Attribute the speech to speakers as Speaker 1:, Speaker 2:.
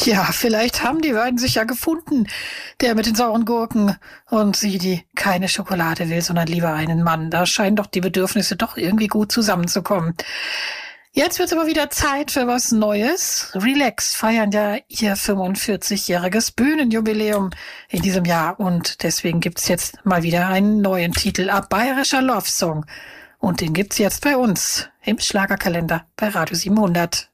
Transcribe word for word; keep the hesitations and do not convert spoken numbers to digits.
Speaker 1: Tja, vielleicht haben die beiden sich ja gefunden. Der mit den sauren Gurken und sie, die keine Schokolade will, sondern lieber einen Mann. Da scheinen doch die Bedürfnisse doch irgendwie gut zusammenzukommen. Jetzt wird's aber wieder Zeit für was Neues. Relax feiern ja ihr fünfundvierzigjähriges Bühnenjubiläum in diesem Jahr und deswegen gibt's jetzt mal wieder einen neuen Titel, A Bayerischer Love Song. Und den gibt's jetzt bei uns im Schlagerkalender bei Radio siebenhundert.